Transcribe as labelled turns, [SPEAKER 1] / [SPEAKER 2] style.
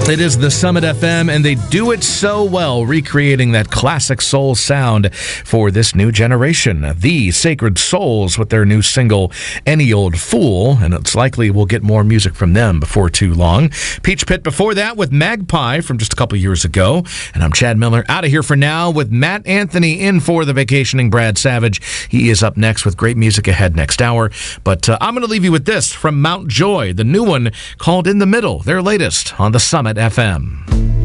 [SPEAKER 1] It is the Summit FM, and they do it so well, recreating that classic soul sound for this new generation. The Sacred Souls with their new single, Any Old Fool, and it's likely we'll get more music from them before too long. Peach Pit before that with Magpie from just a couple years ago. And I'm Chad Miller, out of here for now with Matt Anthony in for the vacationing Brad Savage. He is up next with great music ahead next hour. But I'm going to leave you with this from Mount Joy, the new one called In the Middle, their latest on the Summit FM.